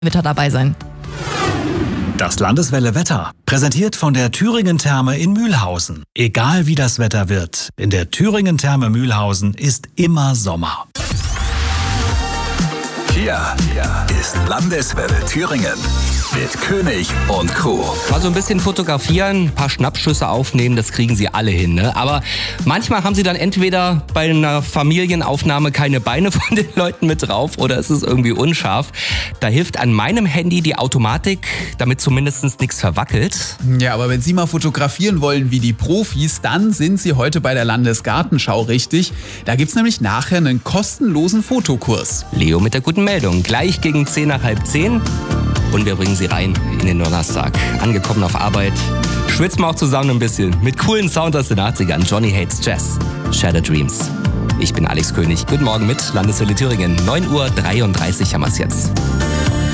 Wetter dabei sein. Das Landeswelle Wetter, präsentiert von der Thüringen Therme in Mühlhausen. Egal wie das Wetter wird, in der Thüringen Therme Mühlhausen ist immer Sommer. Hier ist Landeswelle Thüringen mit König und Crew. Mal so ein bisschen fotografieren, ein paar Schnappschüsse aufnehmen, das kriegen sie alle hin, ne? Aber manchmal haben sie dann entweder bei einer Familienaufnahme keine Beine von den Leuten mit drauf oder es ist irgendwie unscharf. Da hilft an meinem Handy die Automatik, damit zumindest nichts verwackelt. Ja, aber wenn Sie mal fotografieren wollen wie die Profis, dann sind Sie heute bei der Landesgartenschau richtig. Da gibt's nämlich nachher einen kostenlosen Fotokurs. Leo mit der guten Meldung, gleich gegen 10:10. Und wir bringen Sie rein in den Donnerstag. Angekommen auf Arbeit, schwitzen wir auch zusammen ein bisschen mit coolen Sound aus den 80ern. Johnny Hates Jazz, Shattered Dreams. Ich bin Alex König. Guten Morgen mit Landeswelle Thüringen. 9:33 Uhr haben wir es jetzt.